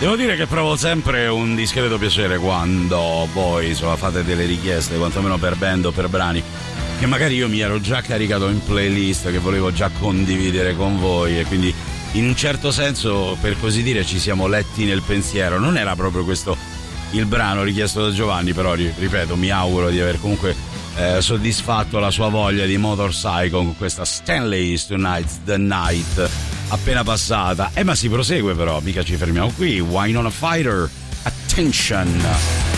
Devo dire che provo sempre un discreto piacere quando voi insomma fate delle richieste, quantomeno per band o per brani che magari io mi ero già caricato in playlist, che volevo già condividere con voi, e quindi in un certo senso, per così dire, ci siamo letti nel pensiero. Non era proprio questo il brano richiesto da Giovanni, però ripeto, mi auguro di aver comunque soddisfatto la sua voglia di Motorcycle con questa Stanley's Tonight's the Night appena passata. Ma si prosegue, però mica ci fermiamo qui. Why Not a Fighter, Attention.